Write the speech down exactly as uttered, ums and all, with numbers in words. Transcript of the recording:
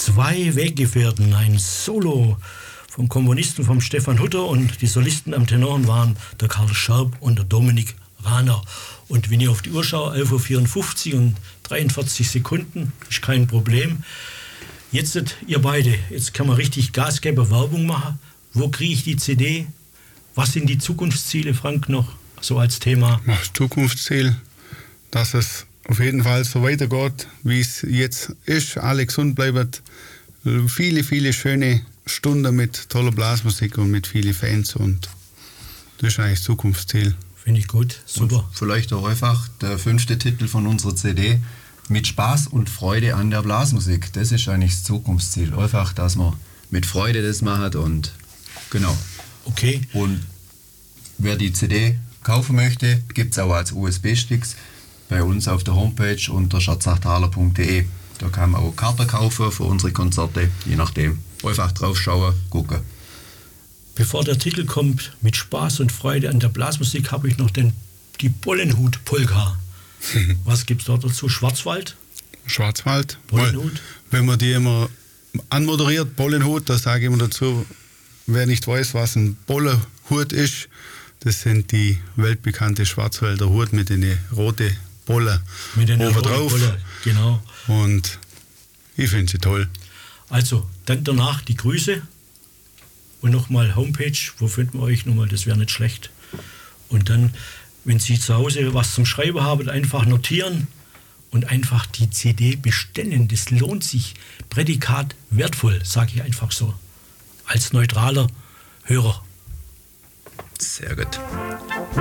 Zwei Weggefährten, ein Solo vom Komponisten vom Stefan Hutter, und die Solisten am Tenor waren der Karl Scherb und der Dominik Rahner. Und wenn ich auf die Uhr schaue, elf Uhr vierundfünfzig und dreiundvierzig Sekunden, ist kein Problem. Jetzt, ihr beide, jetzt kann man richtig Gas geben, Werbung machen. Wo kriege ich die C D? Was sind die Zukunftsziele, Frank, noch so als Thema? Das Zukunftsziel, dass es auf jeden Fall so weitergeht, wie es jetzt ist. Alle gesund bleiben. Viele, viele schöne Stunden mit toller Blasmusik und mit vielen Fans. Und das ist eigentlich das Zukunftsziel. Finde ich gut, super. Und vielleicht auch einfach der fünfte Titel von unserer C D, mit Spaß und Freude an der Blasmusik. Das ist eigentlich das Zukunftsziel. Einfach, dass man mit Freude das macht und genau. Okay. Und wer die C D kaufen möchte, gibt es auch als U S B-Sticks bei uns auf der Homepage unter schatzachtaler punkt de. Da kann man auch Karten kaufen für unsere Konzerte, je nachdem. Einfach draufschauen, gucken. Bevor der Titel kommt, mit Spaß und Freude an der Blasmusik, habe ich noch den, die Bollenhut-Polka. Was gibt es dort dazu? Schwarzwald? Schwarzwald. Bollenhut? Wenn man die immer anmoderiert, Bollenhut, da sage ich immer dazu, wer nicht weiß, was ein Bollenhut ist, das sind die weltbekannte Schwarzwälder Hut mit den roten Bollen oben drauf. Bolle, genau. Und ich finde sie toll. Also, dann danach die Grüße und nochmal Homepage, wo finden wir euch nochmal, das wäre nicht schlecht. Und dann, wenn Sie zu Hause was zum Schreiben haben, einfach notieren und einfach die C D bestellen. Das lohnt sich. Prädikat wertvoll, sage ich einfach so. Als neutraler Hörer. Sehr gut.